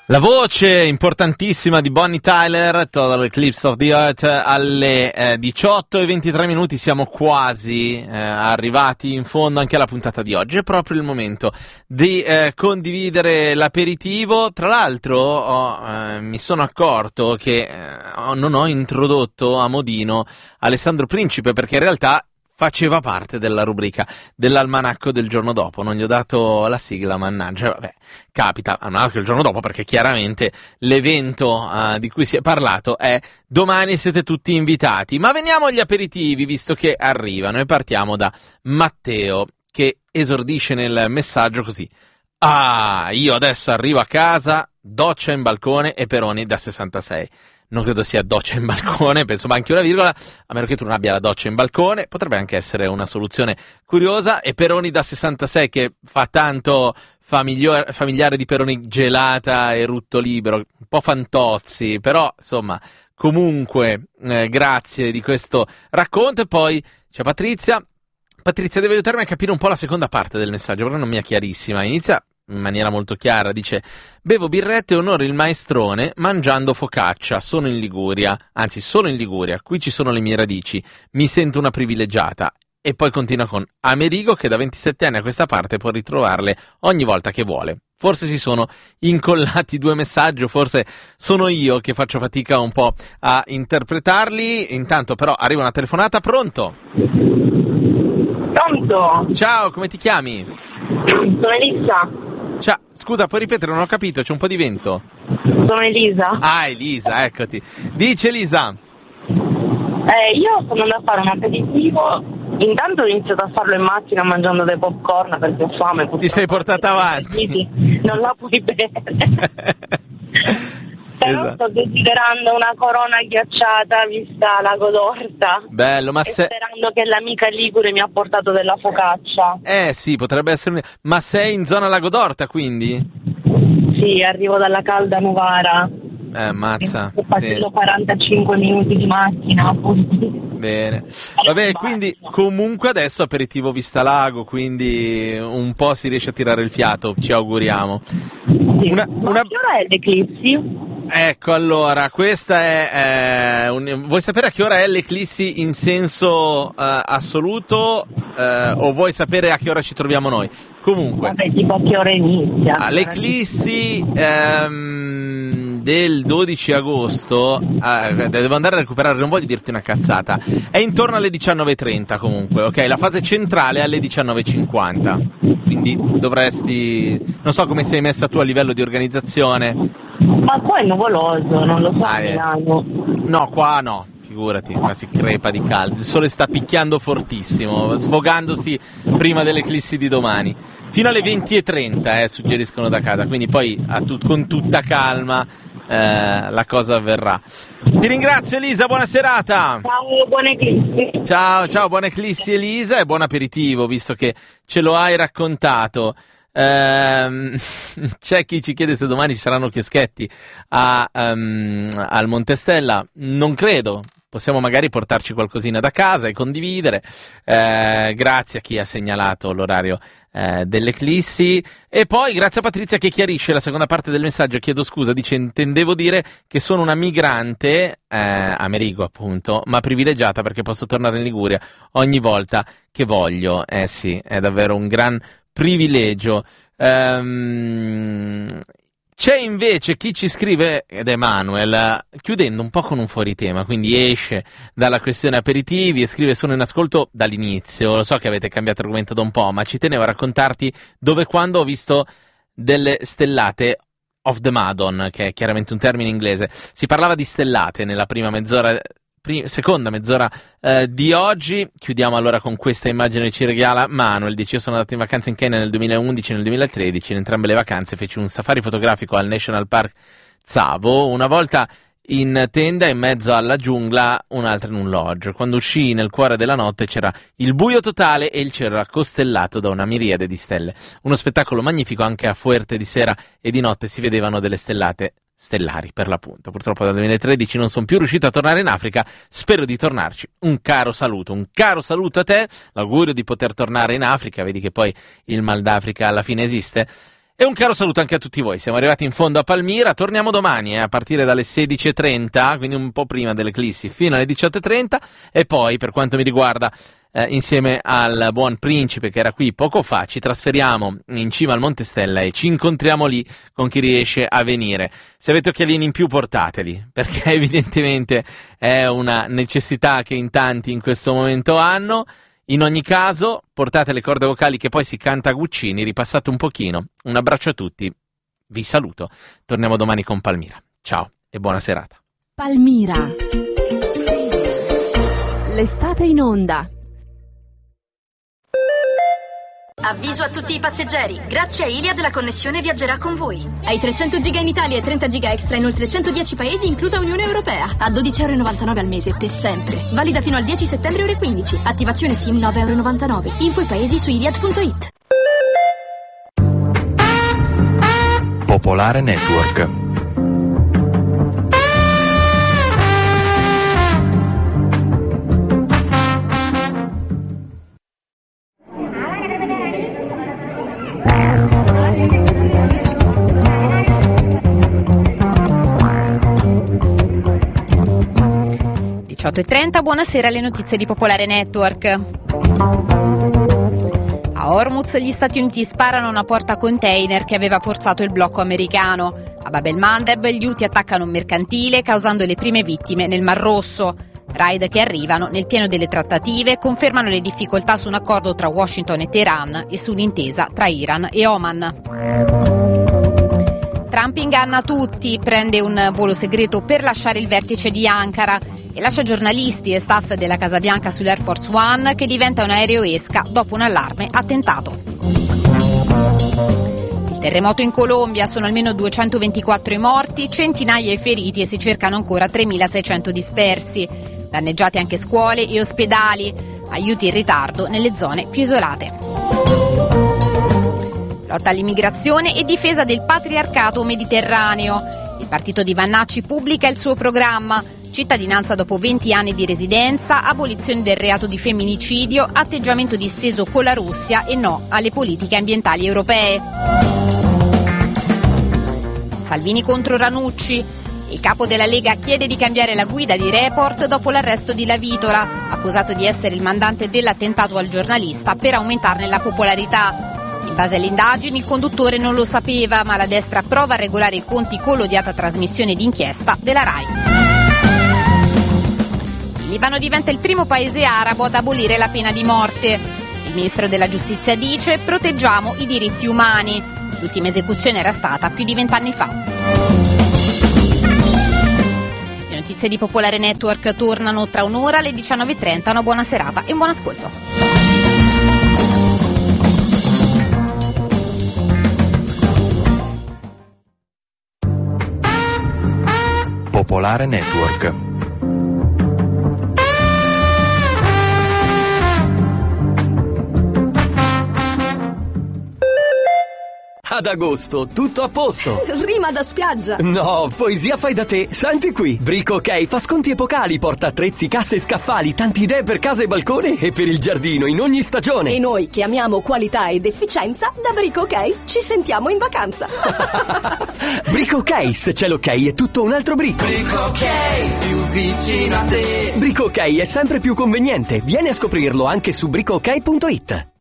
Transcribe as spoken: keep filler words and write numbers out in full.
La voce importantissima di Bonnie Tyler, Total Eclipse of the Earth, alle eh, diciotto e ventitré minuti. Siamo quasi eh, arrivati in fondo anche alla puntata di oggi. È proprio il momento di eh, condividere l'aperitivo. Tra l'altro oh, eh, mi sono accorto che eh, non ho introdotto a modino Alessandro Principe, perché in realtà faceva parte della rubrica dell'almanacco del giorno dopo. Non gli ho dato la sigla, mannaggia. Vabbè, capita, almanacco il giorno dopo, perché chiaramente l'evento uh, di cui si è parlato è domani, siete tutti invitati. Ma veniamo agli aperitivi, visto che arrivano, e partiamo da Matteo, che esordisce nel messaggio così: ah, io adesso arrivo a casa, doccia in balcone e Peroni da sessantasei. Non credo sia doccia in balcone, penso manchi una virgola, a meno che tu non abbia la doccia in balcone. Potrebbe anche essere una soluzione curiosa. E Peroni da sessantasei, che fa tanto famigliare, familiare di Peroni gelata e rutto libero, un po' fantozzi, però insomma, comunque eh, grazie di questo racconto. E poi c'è Patrizia. Patrizia deve aiutarmi a capire un po' la seconda parte del messaggio, però non mi è chiarissima. Inizia in maniera molto chiara, dice: bevo birrette e onoro il maestrone mangiando focaccia, sono in Liguria, anzi sono in Liguria, qui ci sono le mie radici, mi sento una privilegiata. E poi continua con Amerigo, che da ventisette anni a questa parte può ritrovarle ogni volta che vuole. Forse si sono incollati due messaggi, forse sono io che faccio fatica un po' a interpretarli. Intanto però arriva una telefonata. Pronto? Pronto? Ciao, come ti chiami? Sono Elisa. Ciao, scusa, puoi ripetere? Non ho capito, c'è un po' di vento. Sono Elisa. Ah, Elisa, eccoti. Dice Elisa. Eh, io sto andando a fare un aperitivo. Intanto ho iniziato a farlo in macchina mangiando dei popcorn perché ho fame. Ti sei portata avanti? Non la puoi bere. Però Esatto. sto desiderando una corona ghiacciata vista Lago d'Orta. Bello, ma e se... sperando che l'amica Ligure mi ha portato della focaccia. Eh sì, potrebbe essere... Ma sei in zona Lago d'Orta, quindi? Sì, arrivo dalla calda Novara. Eh, mazza. Ho fatto Sì. quarantacinque minuti di macchina. Bene. Vabbè, quindi comunque adesso aperitivo vista lago, quindi un po' si riesce a tirare il fiato, ci auguriamo. Sì. Una, Ma una... che ora è l'eclissi? Ecco, allora, questa è... Eh, un... Vuoi sapere a che ora è l'eclissi in senso eh, assoluto eh, o vuoi sapere a che ora ci troviamo noi? Comunque... Vabbè, tipo a che ora inizia? Ah, l'eclissi ehm, del dodici agosto, eh, devo andare a recuperare, non voglio dirti una cazzata, è intorno alle diciannove e trenta comunque, ok? La fase centrale è alle diciannove e cinquanta, quindi dovresti... Non so come sei messa tu a livello di organizzazione. Ma qua è nuvoloso, non lo so Ah, a eh. Milano. No, qua no, figurati, ma si crepa di caldo. Il sole sta picchiando fortissimo, sfogandosi prima dell'eclissi di domani. Fino alle venti e trenta, eh, suggeriscono da casa, quindi poi a tut- con tutta calma eh, la cosa avverrà. Ti ringrazio Elisa, buona serata. Ciao, buona eclissi. Ciao, ciao, buona eclissi Elisa e buon aperitivo, visto che ce lo hai raccontato. Ehm, c'è chi ci chiede se domani ci saranno chioschetti a, um, al Montestella. Non credo. Possiamo magari portarci qualcosina da casa e condividere. Eh, grazie a chi ha segnalato l'orario eh, dell'eclissi. E poi grazie a Patrizia che chiarisce la seconda parte del messaggio. Chiedo scusa, dice: intendevo dire che sono una migrante, eh, Amerigo appunto, ma privilegiata perché posso tornare in Liguria ogni volta che voglio. Eh sì, è davvero un gran privilegio. Um, c'è invece chi ci scrive, ed è Manuel, chiudendo un po' con un fuoritema, quindi esce dalla questione aperitivi e scrive: sono in ascolto dall'inizio, lo so che avete cambiato argomento da un po', ma ci tenevo a raccontarti dove e quando ho visto delle stellate of the Madon, che è chiaramente un termine inglese. Si parlava di stellate nella prima mezz'ora seconda mezz'ora eh, di oggi. Chiudiamo allora con questa immagine che ci regala Manuel. Dice: io sono andato in vacanza in Kenya nel duemilaundici e nel duemilatredici, in entrambe le vacanze feci un safari fotografico al National Park Tsavo, una volta in tenda in mezzo alla giungla, un'altra in un lodge. Quando uscii nel cuore della notte c'era il buio totale e il cielo era costellato da una miriade di stelle, uno spettacolo magnifico. Anche a Fuerte di sera e di notte si vedevano delle stellate stellari, per l'appunto. Purtroppo dal duemilatredici non sono più riuscito a tornare in Africa, spero di tornarci. Un caro saluto, un caro saluto a te, l'augurio di poter tornare in Africa, vedi che poi il mal d'Africa alla fine esiste. E un caro saluto anche a tutti voi, siamo arrivati in fondo a Palmira, torniamo domani eh, a partire dalle sedici e trenta, quindi un po' prima dell'eclissi, fino alle diciotto e trenta, e poi per quanto mi riguarda eh, insieme al buon Principe che era qui poco fa, ci trasferiamo in cima al Monte Stella e ci incontriamo lì con chi riesce a venire. Se avete occhialini in più portateli, perché evidentemente è una necessità che in tanti in questo momento hanno. In ogni caso, portate le corde vocali che poi si canta a Guccini, ripassate un pochino. Un abbraccio a tutti, vi saluto. Torniamo domani con Palmira. Ciao e buona serata. Palmira. L'estate in onda. Avviso a tutti i passeggeri, grazie a Iliad la connessione viaggerà con voi. Hai trecento giga in Italia e trenta giga extra in oltre centodieci paesi, inclusa Unione Europea. A dodici virgola novantanove euro al mese, per sempre. Valida fino al dieci settembre ore quindici. Attivazione SIM nove virgola novantanove euro. Info i paesi su iliad punto it. Popolare Network. diciotto e trenta, buonasera, le notizie di Popolare Network. A Hormuz gli Stati Uniti sparano a una porta container che aveva forzato il blocco americano. A Bab el-Mandeb gli Houthi attaccano un mercantile causando le prime vittime nel Mar Rosso. Raid che arrivano nel pieno delle trattative confermano le difficoltà su un accordo tra Washington e Teheran e sull'intesa tra Iran e Oman. Trump inganna tutti, prende un volo segreto per lasciare il vertice di Ankara e lascia giornalisti e staff della Casa Bianca sull'Air Force One che diventa un aereo esca dopo un allarme attentato. Il terremoto in Colombia, sono almeno duecentoventiquattro i morti, centinaia i feriti e si cercano ancora tremilaseicento dispersi. Danneggiate anche scuole e ospedali, aiuti in ritardo nelle zone più isolate. Lotta all'immigrazione e difesa del patriarcato mediterraneo. Il partito di Vannacci pubblica il suo programma. Cittadinanza dopo venti anni di residenza, abolizione del reato di femminicidio, atteggiamento disteso con la Russia e no alle politiche ambientali europee. Salvini contro Ranucci. Il capo della Lega chiede di cambiare la guida di Report dopo l'arresto di La Vitola, accusato di essere il mandante dell'attentato al giornalista per aumentarne la popolarità. In base alle indagini il conduttore non lo sapeva, ma la destra prova a regolare i conti con l'odiata trasmissione d'inchiesta della RAI. Il Libano diventa il primo paese arabo ad abolire la pena di morte. Il ministro della giustizia dice: proteggiamo i diritti umani. L'ultima esecuzione era stata più di vent'anni fa. Le notizie di Popolare Network tornano tra un'ora alle diciannove e trenta. Una buona serata e un buon ascolto. Popolare Network. Ad agosto, tutto a posto. Rima da spiaggia. No, poesia fai da te. Senti qui. Brico OK fa sconti epocali, porta attrezzi, casse e scaffali, tanti idee per casa e balcone e per il giardino in ogni stagione. E noi che amiamo qualità ed efficienza, da Brico OK ci sentiamo in vacanza. Brico OK, se c'è l'ok è tutto un altro brico. Brico OK, più vicino a te. Brico OK è sempre più conveniente. Vieni a scoprirlo anche su brico ok punto it.